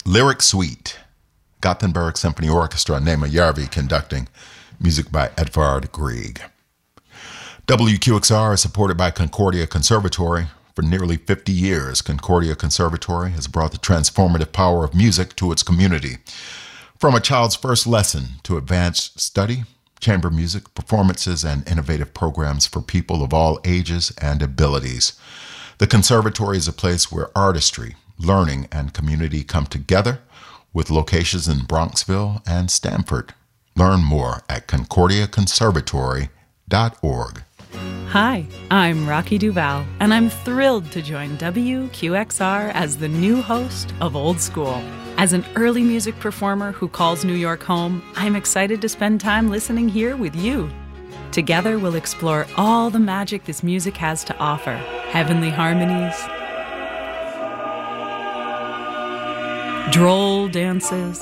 Lyric Suite, Gothenburg Symphony Orchestra, Nema Järvi conducting, music by Edvard Grieg. WQXR is supported by Concordia Conservatory. For nearly 50 years, Concordia Conservatory has brought the transformative power of music to its community. From a child's first lesson to advanced study, chamber music, performances, and innovative programs for people of all ages and abilities. The Conservatory is a place where artistry, learning, and community come together, with locations in Bronxville and Stamford. Learn more at concordiaconservatory.org. Hi, I'm Rocky Duval, and I'm thrilled to join WQXR as the new host of Old School. As an early music performer who calls New York home, I'm excited to spend time listening here with you. Together, we'll explore all the magic this music has to offer. Heavenly harmonies, droll dances,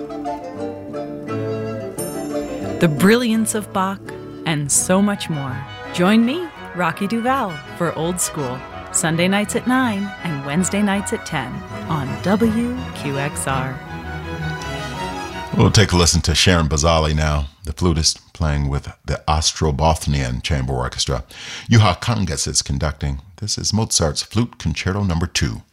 the brilliance of Bach, and so much more. Join me, Rocky Duval, for Old School, Sunday nights at 9 and Wednesday nights at 10 on WQXR. We'll take a listen to Sharon Bazali now, the flutist playing with the Ostrobothnian Chamber Orchestra. Juha Kangas is conducting. This is Mozart's Flute Concerto No. 2.